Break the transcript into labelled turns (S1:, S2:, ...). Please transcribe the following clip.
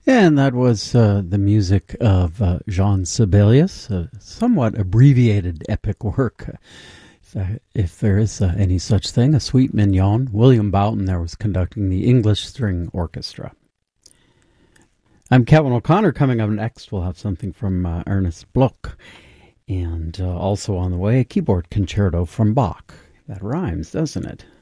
S1: And that was the music of Jean Sibelius, a somewhat abbreviated epic work. If there is any such thing, a suite mignon. William Boughton there was conducting the English String Orchestra. I'm Kevin O'Connor. Coming up next, we'll have something from Ernest Bloch. And also on the way, a keyboard concerto from Bach. That rhymes, doesn't it?